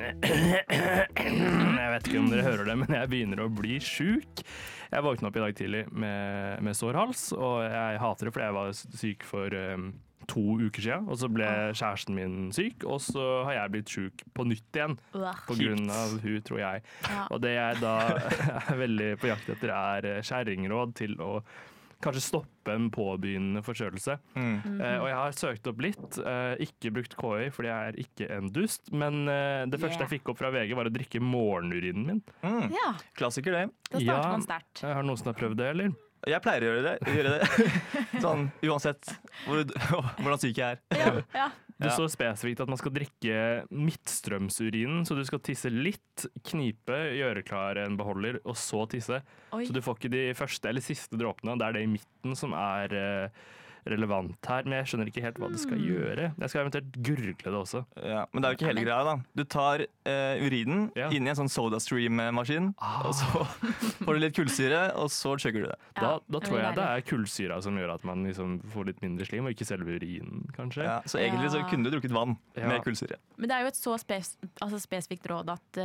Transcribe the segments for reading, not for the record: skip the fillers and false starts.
Jeg vet ikke om dere hører det, men jeg begynner å bli syk. Jeg våknet opp i dag tidlig med sår hals, og jeg hater det fordi jeg var syk for 2 uker siden. Og så ble kjæresten min syk, og så har jeg blitt syk på nytt igjen. På grunn av hun, tror jeg. Ja. Og det jeg da er veldig på jakt etter, er skjæringråd til å kanskje stoppe en påbegynnende forkjølelse. Og jeg har søkt opp litt, ikke brukt KI fordi jeg er ikke en dust, men det første jeg fikk opp fra VG var å drikke morgenurinen min. Ja, Klassiker, det. da starter man sterkt. Har noen som har prøvd det, eller? Jeg pleier å gjøre det. Sånn, uansett hvordan syk jeg er. Ja. Det står spesifikt at man skal drikke midtstrømsurinen, så du skal tisse litt, knipe, gjøre klar en beholder, og så tisse. Oi. Så du får ikke de første eller siste dråpene, det er det i midten som er relevant her, men jeg skjønner ikke helt hva det skal gjøre. Jeg skal eventuelt gurgle det også. Ja, men det er jo ikke hele greia, da. Du tar urinen inn i en sånn SodaStream-maskin, og så får du litt kullsyre, og så chugger du det. Da tror jeg det er kullsyra som gjør at man liksom får litt mindre slim, og ikke selve urinen, kanskje. Ja, så egentlig så kunne du drukket vann med kullsyre. Men det er jo et så spesifikt råd at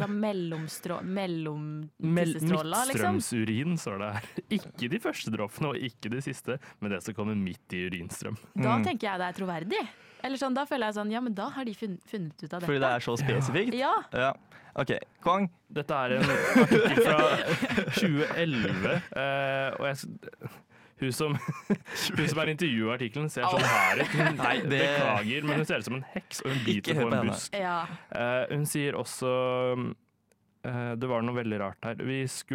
mellomtissestråla, liksom. Midtstrømsurin, står det her. Ikke de første dråpene, og ikke de siste, men det som kommer midt i urinstrøm. Da tenker jeg det er troverdig. Eller sånn, da føler jeg sånn, ja, men da har de funnet ut av dette. Fordi det er så spesifikt? Ja. Ok, Kwang. Dette er en artikkel fra 2011, og hun som er intervjuet i artikkelen ser sånn her ut. Beklager, men hun ser ut som en heks, og hun biter på en busk. Ja. Hun sier også, det var noe veldig rart her,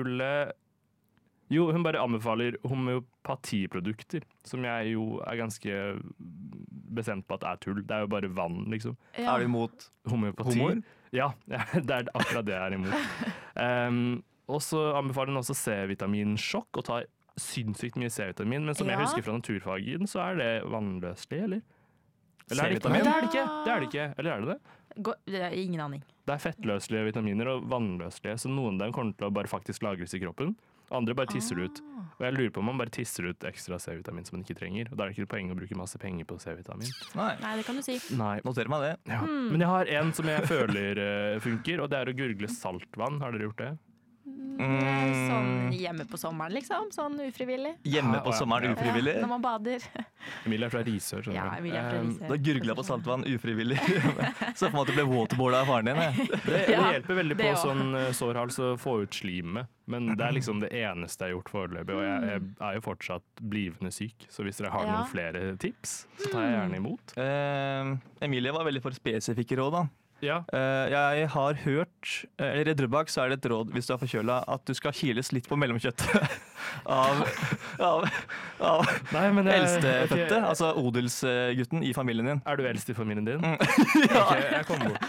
hun bare anbefaler homeopatiprodukter, som jeg jo er ganske bestemt på at er tull. Det er jo bare vann, liksom. Ja. Er du imot Homeopati? homoer? Ja, det er akkurat det jeg er imot. Og så anbefaler hun også C-vitaminsjokk, og tar sinnssykt mye C-vitamin, men som jeg husker fra naturfagen, så er det vannløselig, eller? Eller er det ikke? Nei, det er det ikke. Det er det ikke. Eller er det det? Det er ingen aning. Det er fettløselige vitaminer og vannløselige, så noen av dem kommer til å bare faktisk lagres i kroppen. Andre bare tisser det ut. Og jeg lurer på om man bare tisser ut ekstra C-vitamin som man ikke trenger. Og da er det ikke poeng å bruke masse penger på C-vitamin. Nei, Nei, det kan du si. Nei. noter meg det. Ja. Men jeg har en som jeg føler funker, og det er å gurgle saltvann. Har dere gjort det? Sånn hjemme på sommeren, liksom. Sånn ufrivillig. Hjemme på sommeren ufrivillig. Ja, når man bader. Emilie er fra Risør, skjønner Ja, du. Emilie er fra Risør. Da gurgla på saltvann ufrivillig. Så på en måte ble waterboarda av faren din. Jeg. Det Ja, hjelper veldig det på også. sånn sårhals å få ut slimet, men det er liksom det eneste jeg har gjort foreløpig, og jeg er jo fortsatt blivende syk, så hvis dere har Ja. noen flere tips, så tar jeg gjerne imot. Emilie var veldig for spesifikke råd, da. Ja, Jeg har hørt, eller i Drøbak så er det et råd hvis du er forkjøla, at du skal kiles litt på mellomkjøttet av nei, men eldstefødte, altså odelsgutten i familien din. Er du eldst i familien din? Ok, jeg kom bort.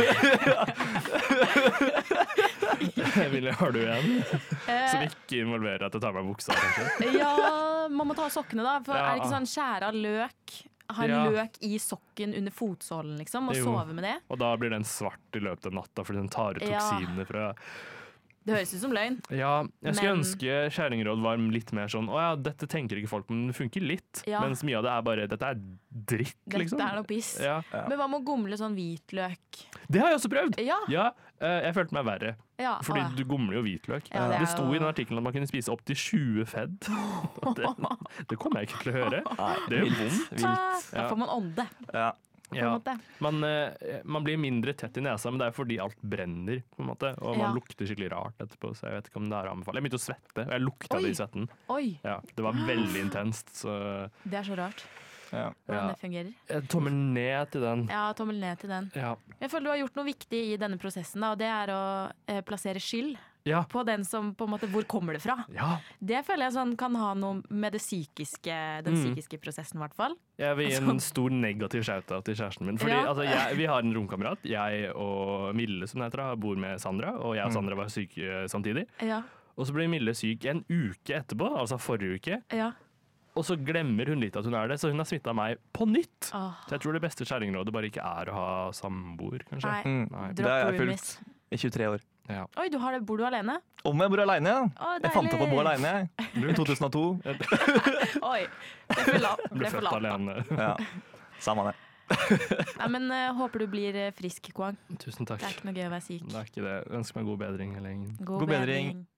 Emilie, har du en som ikke involverer at jeg tar meg buksa, kanskje? Ja, man må ta av sokkene, da. For Ja. er det ikke sånn skjære av løk? Ha en Ja. løk i sokken under fotsålen, liksom, og Jo. sove med det? Og da blir den svart i løpet av natta, fordi den tar ut Ja. toksinene fra... Det høres ut som løgn. Ja, jeg skulle Men- ønske skjæringråd var litt mer sånn, dette tenker ikke folk, men det funker litt. Ja. Mens mye av det er bare, dette er dritt, Dette liksom. er noe piss. Ja. Men hva med å gomle sånn hvitløk? Det har jeg også prøvd! Ja. Ja, jeg følte meg verre, Ja, fordi å, du gomler jo hvitløk. Ja, det er det sto jo- i den artikkelen at man kunne spise opp til 20 fedd. Og det kommer jeg ikke til å høre. Det gjør vondt. Da Ja. får man ånde, Ja. på en Ja. måte. Man blir mindre tett i nesa, men det er fordi alt brenner, på en måte. Og man Ja. lukter skikkelig rart etterpå, så jeg vet ikke om det er å anbefale. Jeg begynte å svette, og jeg lukta Oi. det i svetten. Oi, Ja, det var veldig intenst, så det er så rart Ja. hvordan Ja. det fungerer. Tommel ned til den. Ja, tommel ned til den. Ja. Jeg føler du har gjort noe viktig i denne prosessen, da, og det er å plassere skyld Ja. på den som på en måte, hvor kommer det fra? Ja. Det føler jeg sånn kan ha noe med den psykiske prosessen, i hvert fall. Jeg vil gi en stor negativ shout-out til kjæresten min. Fordi Ja. vi har en romkamerat, jeg og Mille som det heter, bor med Sandra, og jeg og Sandra var syke samtidig. Ja, Og så ble Mille syk en uke etterpå, altså forrige uke. ja. Og så glemmer hun litt at hun er det, så hun har smittet meg på nytt. Åh, Så jeg tror det beste skjæringrådet bare ikke er å ha samboer, kanskje. nei, Nei. Det har dropp jeg roomies. fulgt i 23 år. Ja. Oi, bor du alene? Om jeg bor aleine, ja. Å, Jeg fant opp å bo deilig. aleine i 2002. Oi, ble for Ble lavt født da. alene. Ja. Samme det. Nei, men håper du blir frisk, Kwang. Tusen takk. Det er ikke noe gøy å være syk. Det er ikke det. Ønsker meg god bedring hele gjengen. God bedring.